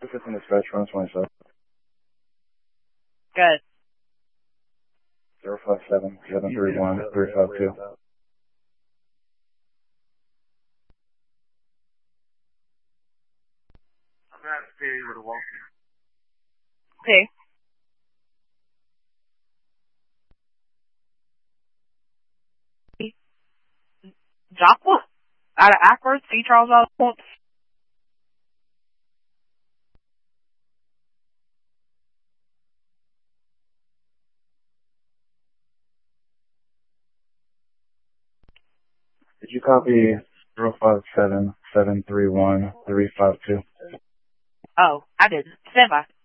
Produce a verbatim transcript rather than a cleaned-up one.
Assistant dispatch, run twenty-seven. Good. zero five seven, seven three one, three five two. I'm going to have to pay you with a walk. Okay. Joplin? Out of Akron, C. Charles Osborne. Did you copy zero five seven, seven three one, three five two? Oh, I didn't. Stand by.